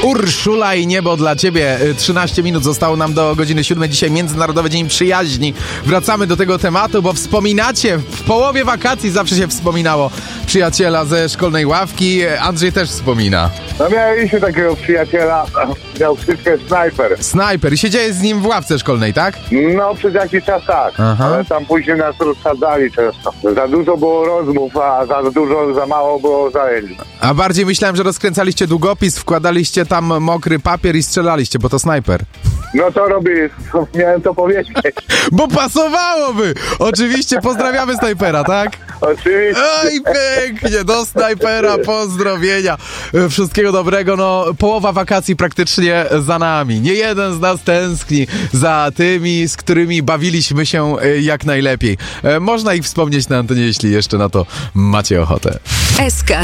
Urszula i niebo dla ciebie. 13 minut zostało nam do godziny 7. Dzisiaj Międzynarodowy Dzień Przyjaźni. Wracamy do tego tematu, bo wspominacie, w połowie wakacji zawsze się wspominało przyjaciela ze szkolnej ławki. Andrzej też wspomina. No mieliśmy takiego przyjaciela, miał ksywkę Snajper. Snajper. I siedziałeś z nim w ławce szkolnej, tak? No przez jakiś czas tak, Aha. ale tam później nas rozsadzali często. Za dużo było rozmów, a za mało było zajęć. A bardziej myślałem, że rozkręcaliście długopis, wkładaliście tam mokry papier i strzelaliście, bo to snajper. No to miałem to powiedzieć. Bo pasowałoby! Oczywiście pozdrawiamy snajpera, tak? Oczywiście. Oj, pięknie, do snajpera, pozdrowienia. Wszystkiego dobrego, no połowa wakacji praktycznie za nami. Nie jeden z nas tęskni za tymi, z którymi bawiliśmy się jak najlepiej. Można ich wspomnieć na antenie, jeśli jeszcze na to macie ochotę. SK